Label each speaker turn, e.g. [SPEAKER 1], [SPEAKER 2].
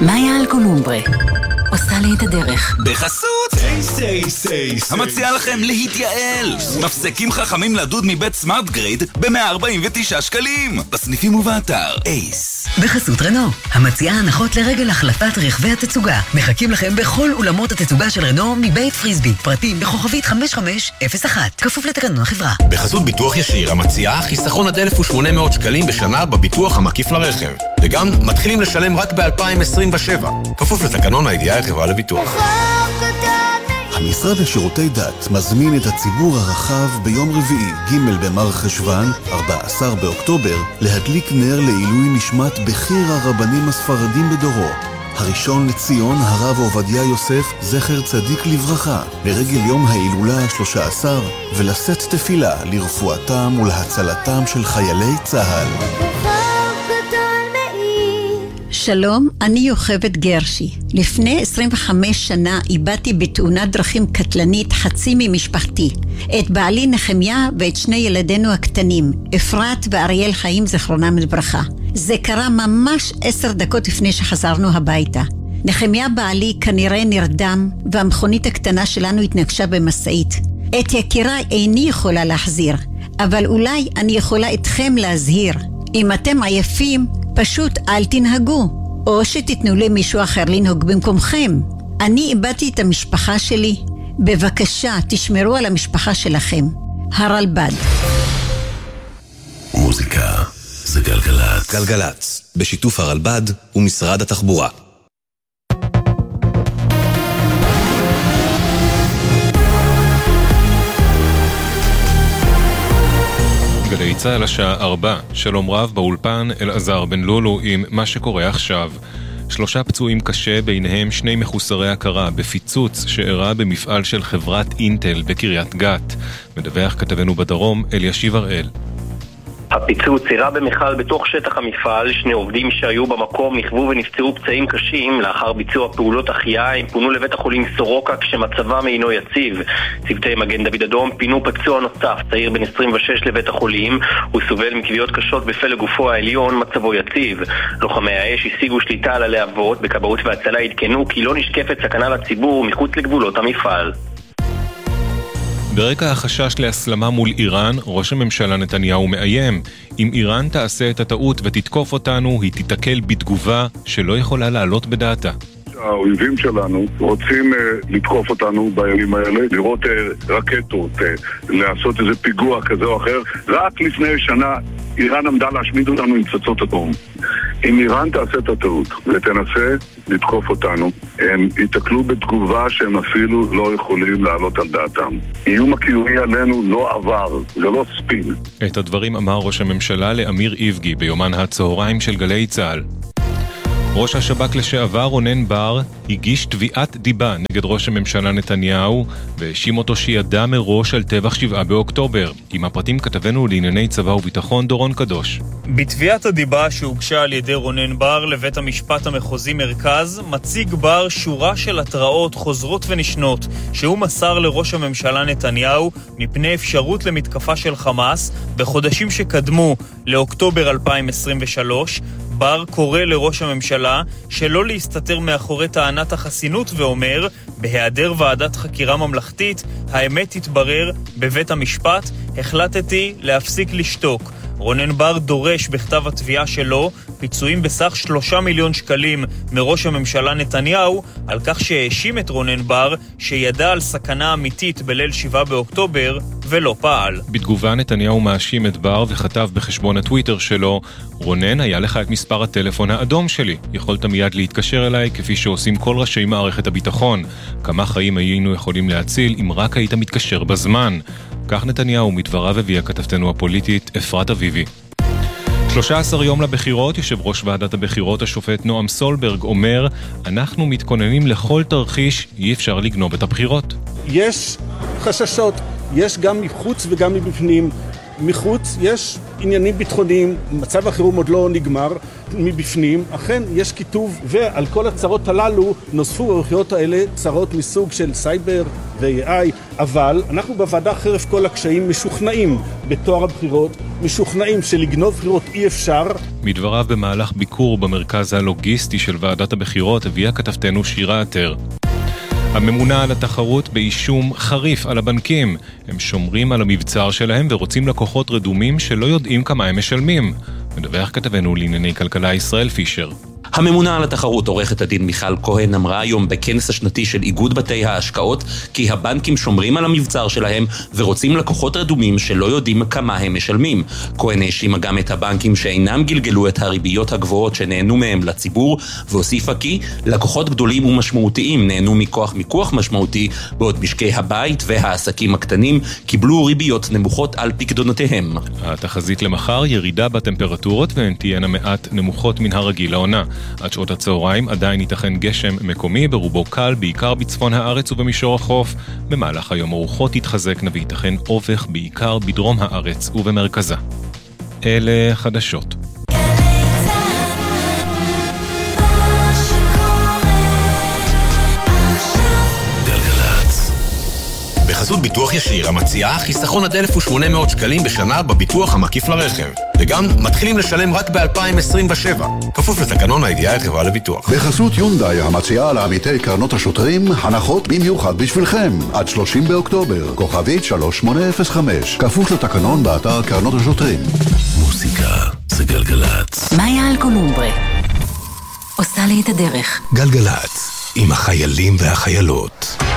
[SPEAKER 1] מאיה אלקולומברה עושה לי את הדרך
[SPEAKER 2] בחסות סייס המציעה לכם להתייעל. מפסקים חכמים לדוד מבית סמארט גרייד ב-149 שקלים בסניפים ובאתר אייס.
[SPEAKER 1] בחסות רנו המציעה הנחות לרגל החלפת רכבי התצוגה. מחכים לכם בכל אולמות התצוגה של רנו מבית פריסבי. פרטים בכוכבית 5501 כפוף לתקנון החברה.
[SPEAKER 3] בחסות ביטוח ישיר המציעה חיסכון עד 1,800 שקלים בשנה בביטוח המקיף לרכב, וגם מתחילים לשלם רק ב-2027 כפוף לתקנון הידיעה החברה לביטוח.
[SPEAKER 4] המשרד לשירותי דת מזמין את הציבור הרחב ביום רביעי ג' במר חשוון 14 באוקטובר להדליק נר לעילוי נשמת בכיר הרבנים הספרדים בדורו, הראשון לציון הרב עובדיה יוסף זכר צדיק לברכה, לרגל יום ההילולה ה-13, ולשאת תפילה לרפואתם ולהצלתם של חיילי צה"ל.
[SPEAKER 5] שלום, אני יוכבד גרשי. לפני 25 שנה איבדתי בתאונת דרכים קטלנית חצי ממשפחתי. את בעלי נחמיה ואת שני ילדינו הקטנים, אפרת ואריאל חיים זכרונם לברכה. זה קרה ממש 10 דקות לפני שחזרנו הביתה. נחמיה בעלי כנראה נרדם והמכונית הקטנה שלנו התנגשה במשאית. את יקירה איני יכולה להחזיר, אבל אולי אני יכולה אתכם להזהיר. אם אתם עייפים, פשוט אל תנהגו, או שתתנו למישהו אחר לנהוג במקומכם. אני איבדתי את המשפחה שלי. בבקשה, תשמרו על המשפחה שלכם. הרלב"ד.
[SPEAKER 6] מוזיקה זה גלגלצ.
[SPEAKER 3] גלגלצ, בשיתוף הרלב"ד ומשרד התחבורה. גלי צהל השעה 4, שלום רב באולפן אלעזר בן לולו עם מה שקורה עכשיו. 3 פצועים קשה, ביניהם 2 מחוסרי הכרה בפיצוץ שאירע במפעל של חברת אינטל בקריית גת. מדווח כתבנו בדרום אלישיב הראל.
[SPEAKER 7] הפיצוץ אירע במכל בתוך שטח המפעל. 2 עובדים שהיו במקום נכוו ונפצעו פצעים קשים. לאחר ביצוע פעולות החייאה הם פונו לבית החולים סורוקה כשמצבם אינו יציב. צוותי מגן דוד אדום פינו פצוע נוסף, צעיר בן 26 לבית החולים. הוא סובל מכוויות קשות בפלג גופו העליון, מצבו יציב. לוחמי האש השיגו שליטה על הלהבות. בכבאות והצלה עדכנו כי לא נשקפת סכנה לציבור מחוץ לגבולות המפעל.
[SPEAKER 3] ברקע החשש להסלמה מול איראן, ראש הממשלה נתניהו מאיים: אם איראן תעשה את הטעות ותתקוף אותנו, היא תתקל בתגובה שלא יכולה לעלות בדעתה.
[SPEAKER 8] האויבים שלנו רוצים לתקוף אותנו בימים האלה, לראות רקטות, לעשות איזה פיגוע כזה או אחר. רק לפני שנה איראן עמדה להשמיד אותנו עם פצצות אטום. אם איראן תעשה את הטעות ותנסה לתקוף אותנו, הם יתקלו בתגובה שהם אפילו לא יכולים לעלות על דעתם. איום הקיומי עלינו לא עבר, זה לא ספין.
[SPEAKER 3] את הדברים אמר ראש הממשלה לאמיר איבגי ביומן הצהריים של גלי צהל. ראש השב"כ לשעבר רונן בר הגיש תביעת דיבה נגד ראש הממשלה נתניהו והאשים אותו שידע מראש על טבח 7 באוקטובר. עם הפרטים כתבנו לענייני צבא וביטחון דורון קדוש.
[SPEAKER 9] בתביעת הדיבה שהוגשה על ידי רונן בר לבית המשפט המחוזי מרכז, מציג בר שורה של התראות חוזרות ונשנות שהוא מסר לראש הממשלה נתניהו מפני אפשרות למתקפה של חמאס בחודשים שקדמו לאוקטובר 2023. בר קורא לראש הממשלה שלא להסתתר מאחורי טענת החסינות ואומר, בהיעדר ועדת חקירה ממלכתית, האמת תתברר בבית המשפט, החלטתי להפסיק לשתוק. רונן בר דורש בכתב התביעה שלו פיצויים בסך 3 מיליון שקלים מראש הממשלה נתניהו על כך שהאשים את רונן בר שידע על סכנה אמיתית בליל 7 באוקטובר ולא פעל.
[SPEAKER 3] בתגובה נתניהו מאשים את בר וכתב בחשבון הטוויטר שלו: רונן, היה לך את מספר הטלפון האדום שלי, יכולת מיד להתקשר אליי כפי שעושים כל ראשי מערכת הביטחון. כמה חיים היינו יכולים להציל אם רק היית מתקשר בזמן. כך נתניהו מדבריו הביאה כתבתנו הפוליטית אפרת אביבי. 13 יום לבחירות, יושב ראש ועדת הבחירות השופט נועם סולברג אומר: אנחנו מתכוננים לכל תרחיש, אי אפשר לגנוב את הבחירות.
[SPEAKER 10] יש חששות, יש גם מחוץ וגם מבפנים. מחוץ יש עניינים ביטחוניים, מצב החירום עוד לא נגמר. מבפנים אכן יש כיתוב, ועל כל הצרות הללו נוספו בבחירות האלה צרות מסוג של סייבר, ו-AI, אבל אנחנו בוועדה חרף כל הקשיים משוכנעים בתואר הבחירות, משוכנעים שלגנוב בחירות אי אפשר.
[SPEAKER 3] מדבריו במהלך ביקור במרכז הלוגיסטי של ועדת הבחירות הביאה כתבתנו שירה עטר. הממונה על התחרות באישום חריף על הבנקים. הם שומרים על המבצר שלהם ורוצים לקוחות רדומים שלא יודעים כמה הם משלמים. מדווח כתבנו לענייני כלכלה ישראל פישר.
[SPEAKER 11] הממונה על התחרות, עורכת הדין מיכל כהן, אמרה היום בכנס השנתי של איגוד בתי ההשקעות כי הבנקים שומרים על המבצר שלהם ורוצים לקוחות רדומים שלא יודעים כמה הם משלמים. כהן האשימה גם את הבנקים שאינם גלגלו את הריביות הגבוהות שנהנו מהם לציבור, והוסיפה כי לקוחות גדולים ומשמעותיים נהנו מכוח מיקוח משמעותי, בעוד משקי הבית והעסקים הקטנים קיבלו ריביות נמוכות על פקדונותיהם.
[SPEAKER 3] התחזית למחר ירידה בטמפרטורות והן תהיינה מעט נמוכות מן הרגיל לעונה. עד שעות הצהריים עדיין ייתכן גשם מקומי, ברובו קל, בעיקר בצפון הארץ ובמישור החוף. במהלך היום הרוחות תתחזקנה וייתכן אובך בעיקר בדרום הארץ ובמרכזה. אלה חדשות.
[SPEAKER 12] בחסות ביטוח ישיר המציעה חיסכון עד 1,800 שקלים בשנה בביטוח המקיף לרכב. וגם מתחילים לשלם רק ב-2027. כפוף לתקנון הידיעה חברה לביטוח.
[SPEAKER 4] בחסות יונדאי המציעה לעמיתי קרנות השוטרים הנחות במיוחד בשבילכם. עד 30 באוקטובר. כוכבית 3805. כפוף לתקנון באתר קרנות השוטרים.
[SPEAKER 6] מוזיקה זה גלגלת.
[SPEAKER 1] מאיה אלקולומברה עושה לי את הדרך.
[SPEAKER 12] גלגלת עם החיילים והחיילות.